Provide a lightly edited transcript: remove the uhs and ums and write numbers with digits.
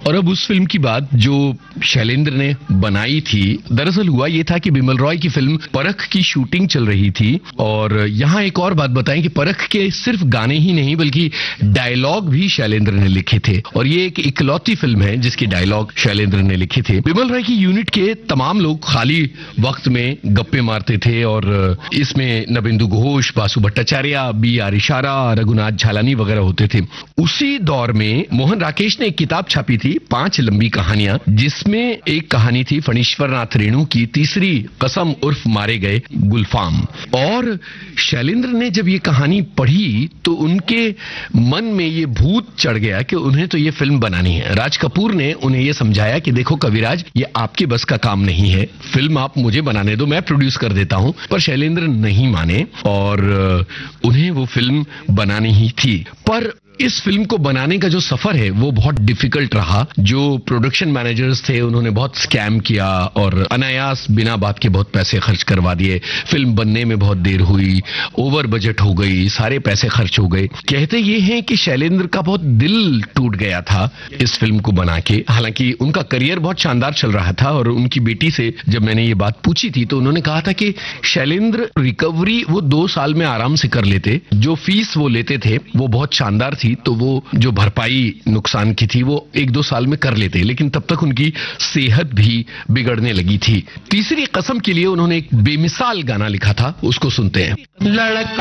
और अब उस फिल्म की बात जो शैलेंद्र ने बनाई थी, दरअसल हुआ ये था कि बिमल रॉय की फिल्म परख की शूटिंग चल रही थी। और यहाँ एक और बात बताएं कि परख के सिर्फ गाने ही नहीं बल्कि डायलॉग भी शैलेंद्र ने लिखे थे, और ये एक इकलौती फिल्म है जिसके डायलॉग शैलेंद्र ने लिखे थे। बिमल रॉय की यूनिट के तमाम लोग खाली वक्त में गप्पे मारते थे, और इसमें नबिंदु घोष, बासु भट्टाचार्य, B.R. इशारा, रघुनाथ झालानी वगैरह होते थे। उसी दौर में मोहन राकेश ने एक किताब छापी थी 5 लंबी कहानियां, जिसमें एक कहानी थी फणीश्वर नाथ रेणु की तीसरी कसम उर्फ मारे गए गुलफाम। और शैलेंद्र ने जब ये कहानी पढ़ी तो उनके मन में ये भूत चढ़ गया कि उन्हें तो ये फिल्म बनानी है। राज कपूर ने उन्हें ये समझाया कि देखो कविराज, ये आपके बस का काम नहीं है, फिल्म आप मुझे बनाने दो, मैं प्रोड्यूस कर देता हूं। पर शैलेंद्र नहीं माने और उन्हें वो फिल्म बनानी ही थी। पर इस फिल्म को बनाने का जो सफर है वो बहुत डिफिकल्ट रहा। जो प्रोडक्शन मैनेजर्स थे उन्होंने बहुत स्कैम किया और अनायास बिना बात के बहुत पैसे खर्च करवा दिए। फिल्म बनने में बहुत देर हुई, ओवर बजट हो गई, सारे पैसे खर्च हो गए। कहते ये हैं कि शैलेंद्र का बहुत दिल टूट गया था इस फिल्म को बना के। हालांकि उनका करियर बहुत शानदार चल रहा था, और उनकी बेटी से जब मैंने ये बात पूछी थी तो उन्होंने कहा था कि शैलेंद्र रिकवरी वो 2 साल में आराम से कर लेते, जो फीस वो लेते थे वो बहुत शानदार थी, तो वो जो भरपाई नुकसान की थी वो 1-2 साल में कर लेते, लेकिन तब तक उनकी सेहत भी बिगड़ने लगी थी। तीसरी कसम के लिए उन्होंने एक बेमिसाल गाना लिखा था, उसको सुनते हैं।